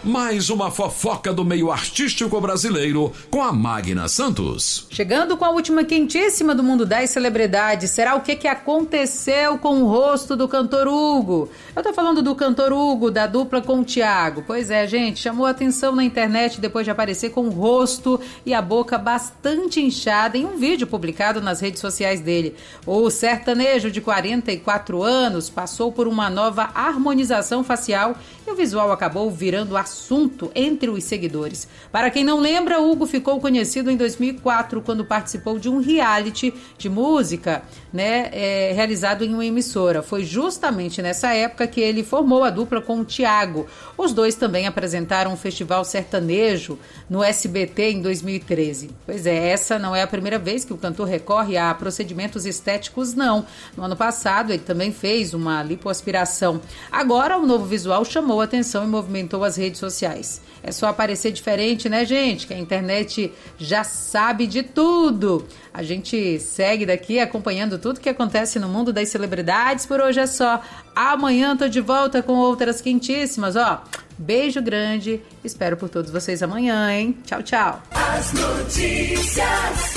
mais uma fofoca do meio artístico brasileiro com a Magna Santos. Chegando com a última quentíssima do mundo das celebridades, será o que aconteceu com o rosto do cantor Hugo? Eu tô falando do cantor Hugo, da dupla com o Thiago. Pois é, gente, chamou a atenção na internet depois de aparecer com o rosto e a boca bastante inchada em um vídeo publicado nas redes sociais dele. O sertanejo de 44 anos passou por uma nova harmonização facial e o visual acabou virando assunto entre os seguidores. Para quem não lembra, Hugo ficou conhecido em 2004 quando participou de um reality de música, realizado em uma emissora. Foi justamente nessa época que ele formou a dupla com o Thiago. Os dois também apresentaram um festival sertanejo no SBT em 2013. Pois é, essa não é a primeira vez que o cantor recorre a procedimentos estéticos, não. No ano passado, ele também fez uma lipoaspiração. Agora, o novo visual chamou a atenção e movimentou as redes sociais. É só aparecer diferente, né, gente? Que a internet já sabe de tudo. A gente segue daqui acompanhando tudo que acontece no mundo das celebridades. Por hoje é só. Amanhã tô de volta com outras quentíssimas, ó. Beijo grande. Espero por todos vocês amanhã, hein? Tchau, tchau. As notícias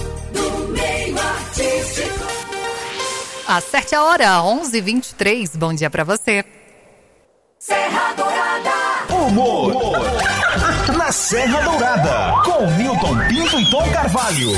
do meio artístico. Acerte a hora, 11h23. Bom dia pra você. Serra Dourada. Humor. Na Serra Dourada, com Milton Pinto e Tom Carvalho.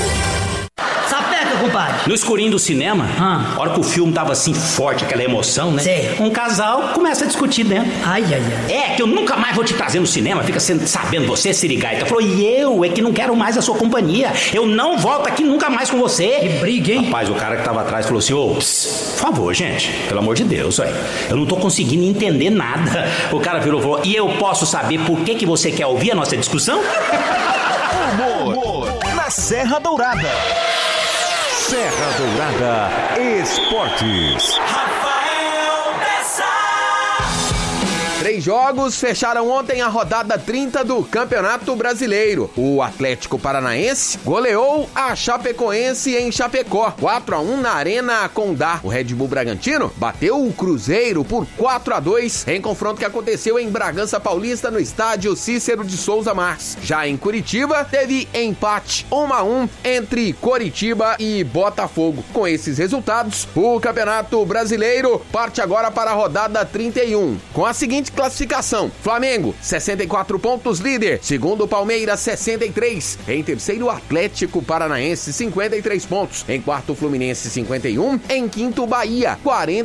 Sapeca, compadre. No escurinho do cinema, a hora que o filme tava assim forte, aquela emoção, né? Sei. Um casal começa a discutir dentro. Ai. É, que eu nunca mais vou te trazer no cinema, fica sabendo você, sirigaita. Falou, e eu é que não quero mais a sua companhia. Eu não volto aqui nunca mais com você. Que briga, hein? Rapaz, o cara que tava atrás falou assim, por favor, gente, pelo amor de Deus, ué. Eu não tô conseguindo entender nada. O cara virou e falou, e eu posso saber por que você quer ouvir a nossa discussão? Humor. Na Serra Dourada. Serra Dourada Esportes. Rafael Bessa. 3 jogos fecharam ontem a rodada 30 do Campeonato Brasileiro. O Atlético Paranaense goleou a Chapecoense em Chapecó, 4-1 na Arena Condá. O Red Bull Bragantino bateu o Cruzeiro por 4-2 em confronto que aconteceu em Bragança Paulista no estádio Cícero de Souza Marques. Já em Curitiba, teve empate 1-1 entre Coritiba e Botafogo. Com esses resultados, o Campeonato Brasileiro parte agora para a rodada 31, com a seguinte classificação: Flamengo, 64 pontos, líder. Segundo, Palmeiras, 63. Em terceiro, Atlético Paranaense, 53 pontos. Em quarto, Fluminense, 51. Em quinto, Bahia,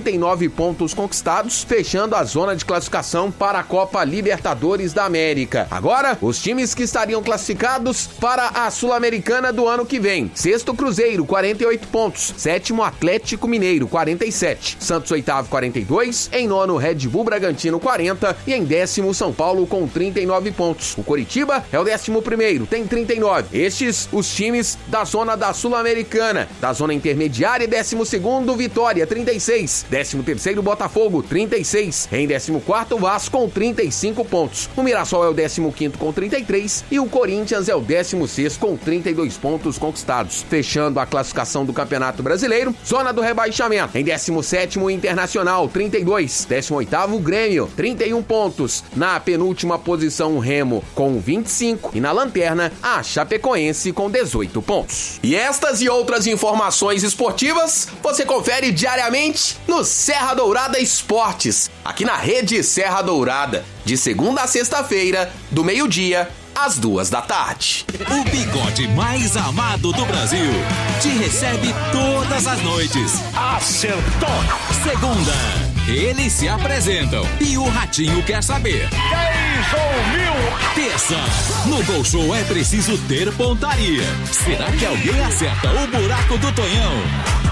49 pontos conquistados, fechando a zona de classificação para a Copa Libertadores da América. Agora, os times que estariam classificados para a Sul-Americana do ano que vem: sexto, Cruzeiro, 48 pontos. Sétimo, Atlético Mineiro, 47. Santos, oitavo, 42. Em nono, Red Bull Bragantino, 40. E em décimo, São Paulo com 39 pontos. O Coritiba é o 11º, tem 39. Estes, os times da zona da Sul-Americana. Da zona intermediária, 12º, Vitória, 36. 13º, Botafogo, 36. Em 14º, Vasco com 35 pontos. O Mirassol é o 15º com 33. E o Corinthians é o 16º com 32 pontos conquistados. Fechando a classificação do Campeonato Brasileiro, zona do rebaixamento. Em 17º, Internacional, 32. 18º, Grêmio, 31 pontos. Na penúltima posição, o Remo com 25. E na lanterna, a Chapecoense com 18 pontos. E estas e outras informações esportivas você confere diariamente no Serra Dourada Esportes, aqui na Rede Serra Dourada, de segunda a sexta-feira, do meio-dia às 14h. O bigode mais amado do Brasil te recebe todas as noites. Acertou! Segunda, eles se apresentam e o Ratinho quer saber. Quem ouviu? Terça, no Gol Show é preciso ter pontaria. Será que alguém acerta o buraco do Tonhão?